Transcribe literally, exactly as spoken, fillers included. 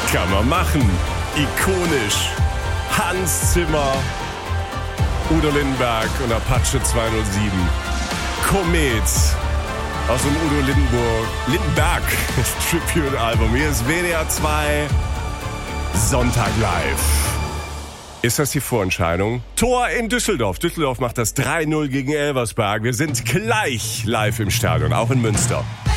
Kann man machen. Ikonisch. Hans Zimmer, Udo Lindenberg und Apache zweihundertsieben. Komet aus dem Udo Lindenburg, Lindenberg Tribute-Album. Hier ist W D R zwei Sonntag live. Ist das die Vorentscheidung? Tor in Düsseldorf. Düsseldorf macht das drei null gegen Elversberg. Wir sind gleich live im Stadion, auch in Münster.